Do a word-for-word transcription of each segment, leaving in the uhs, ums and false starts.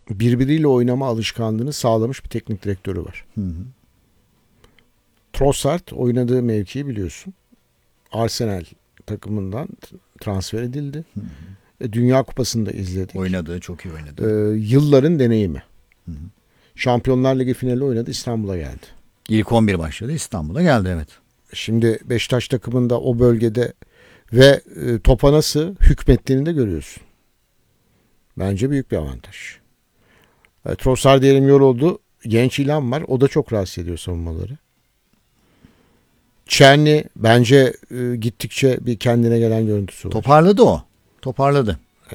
birbiriyle oynama alışkanlığını sağlamış bir teknik direktörü var. Hı hı. Trossard oynadığı mevkiyi biliyorsun. Arsenal takımından transfer edildi. Hı hı. E, Dünya Kupası'nda izledik. Oynadığı çok iyi oynadı. E, yılların deneyimi. Hı hı. Şampiyonlar Ligi finali oynadı, İstanbul'a geldi. İlk on bir başladı, İstanbul'a geldi, evet. Şimdi Beşiktaş takımında o bölgede ve e, topa nasıl hükmettiğini de görüyorsun. Bence büyük bir avantaj. E, Trossard diyelim yoruldu. Genç İlhan var. O da çok rahatsız ediyor savunmaları. Çerni bence e, gittikçe bir kendine gelen görüntüsü var. Toparladı o. Toparladı.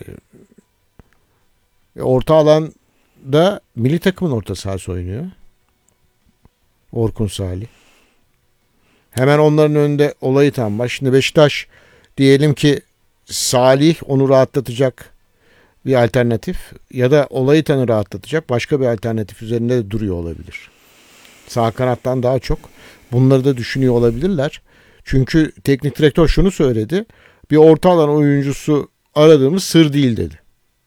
E, orta alanda milli takımın orta sahası oynuyor. Orkun Salih. Hemen onların önünde Olayıtan var. Şimdi Beşiktaş diyelim ki Salih onu rahatlatacak bir alternatif ya da Olayıtan'ı rahatlatacak başka bir alternatif üzerinde de duruyor olabilir. Sağ kanattan daha çok bunları da düşünüyor olabilirler. Çünkü teknik direktör şunu söyledi. Bir orta alan oyuncusu aradığımız sır değil dedi.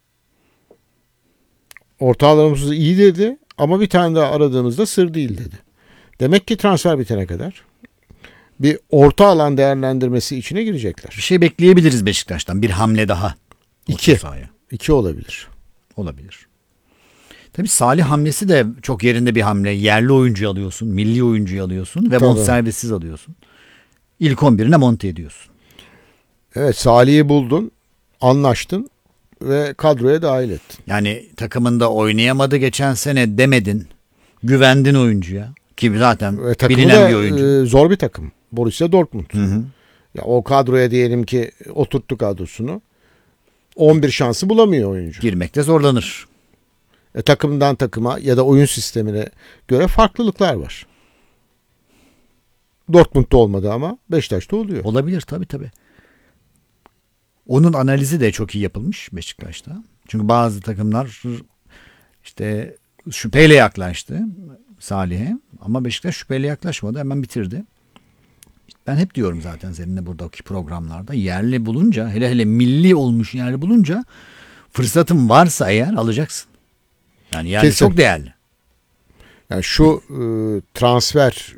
Orta alanımız iyi dedi ama bir tane daha aradığımızda sır değil dedi. Demek ki transfer bitene kadar bir orta alan değerlendirmesi içine girecekler. Bir şey bekleyebiliriz Beşiktaş'tan. Bir hamle daha. İki. İki olabilir. Olabilir. Tabii Salih hamlesi de çok yerinde bir hamle. Yerli oyuncu alıyorsun, milli oyuncuyu alıyorsun ve bonservissiz alıyorsun. İlk on birine monte ediyorsun. Evet, Salih'i buldun, anlaştın ve kadroya dahil ettin. Yani takımında oynayamadı geçen sene demedin. Güvendin oyuncuya. Ki zaten e, bilinen bir oyuncu. E, zor bir takım. Borussia Dortmund. Hı hı. Ya o kadroya diyelim ki oturttu kadrosunu. on bir şansı bulamıyor oyuncu. Girmekte zorlanır. E, takımdan takıma ya da oyun sistemine göre farklılıklar var. Dortmund'da olmadı ama Beşiktaş'ta oluyor. Olabilir tabii tabii. Onun analizi de çok iyi yapılmış Beşiktaş'ta. Çünkü bazı takımlar işte şüpheyle yaklaştı Salih'e. Ama Beşiktaş şüpheyle yaklaşmadı. Hemen bitirdi. Ben hep diyorum zaten seninle buradaki programlarda. Yerli bulunca, hele hele milli olmuş yerli bulunca fırsatın varsa eğer alacaksın. Yani yani Kesin. çok değerli. Yani şu e, transfer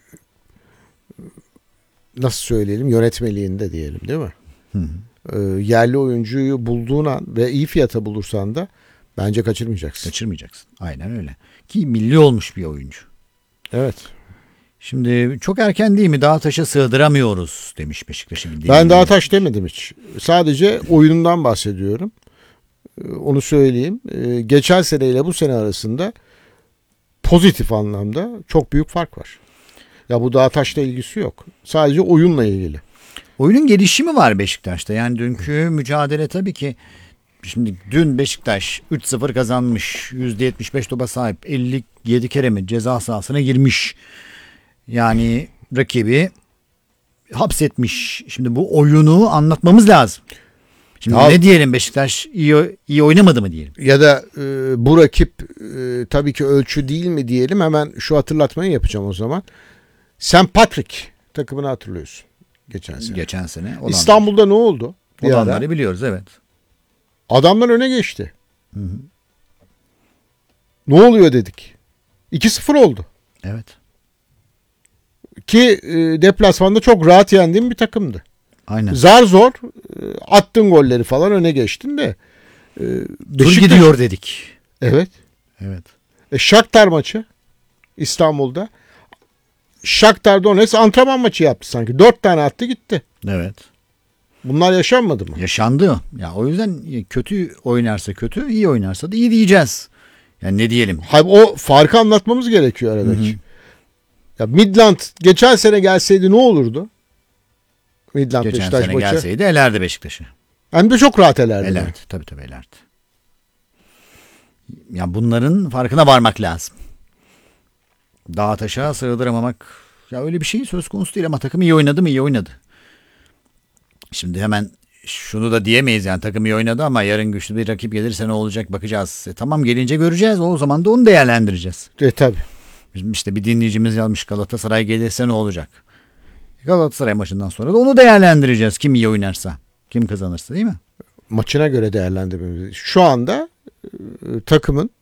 nasıl söyleyelim yönetmeliğinde diyelim değil mi? Hı hı. E, yerli oyuncuyu bulduğun an ve iyi fiyata bulursan da bence kaçırmayacaksın. Kaçırmayacaksın. Aynen öyle. Ki milli olmuş bir oyuncu. Evet. Şimdi çok erken değil mi? Dağtaş'a sığdıramıyoruz demiş Beşiktaş'ın. Ben Dağtaş demedim hiç. Sadece oyunundan bahsediyorum. Onu söyleyeyim. Geçen seneyle bu sene arasında pozitif anlamda çok büyük fark var. Ya bu Dağtaş'la ilgisi yok. Sadece oyunla ilgili. Oyunun gelişimi var Beşiktaş'ta. Yani dünkü mücadele tabii ki şimdi dün Beşiktaş üç sıfır kazanmış. yüzde yetmiş beş topa sahip. elli yedi kere mi ceza sahasına girmiş. Yani rakibi hapsetmiş. Şimdi bu oyunu anlatmamız lazım. Şimdi ya, ne diyelim Beşiktaş iyi, iyi oynamadı mı diyelim? Ya da e, bu rakip e, tabii ki ölçü değil mi diyelim. Hemen şu hatırlatmayı yapacağım o zaman. Saint Patrick takımını hatırlıyorsun. Geçen sene. Geçen sene. Olanlar. İstanbul'da ne oldu? Olanları biliyoruz evet. Adamlar öne geçti. Hı hı. Ne oluyor dedik. iki sıfır oldu. Evet. Ki e, deplasmanda çok rahat yendiğim bir takımdı. Aynen. Zar zor e, attın golleri falan öne geçtin de. E, Dur gidiyor dedik. Evet. Evet. E, Shakhtar maçı İstanbul'da. Shakhtar Donetsk antrenman maçı yaptı sanki. Dört tane attı gitti. Evet. Bunlar yaşanmadı mı? Yaşandı. Ya o yüzden kötü oynarsa kötü, iyi oynarsa da iyi diyeceğiz. Yani ne diyelim? Hayır, o farkı anlatmamız gerekiyor aradaki. Hı hı. Ya Midland geçen sene gelseydi ne olurdu? Midland geçen Beşiktaş sene maçı. gelseydi elerdi Beşiktaş'ı. Hem de çok rahat elerdi. Elerdi. Tabii tabii elerdi. Ya bunların farkına varmak lazım. Dağa taşa sığdıramamak ya öyle bir şey söz konusu değil ama takım iyi oynadı mı iyi oynadı. Şimdi hemen şunu da diyemeyiz yani takım iyi oynadı ama yarın güçlü bir rakip gelirse ne olacak bakacağız. E, tamam gelince göreceğiz o zaman da onu değerlendireceğiz. E tabii. Bizim işte bir dinleyicimiz yazmış Galatasaray gelirse ne olacak? Galatasaray maçından sonra da onu değerlendireceğiz. Kim iyi oynarsa, kim kazanırsa değil mi? Maçına göre değerlendirmemiz. Şu anda e, takımın